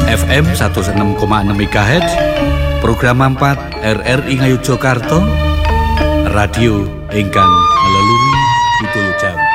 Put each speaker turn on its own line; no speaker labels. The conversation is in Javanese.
FM 106,6 MHz, program 4 RRI Ngayogyakarta, radio ingkang ngeleluri budaya Jawa.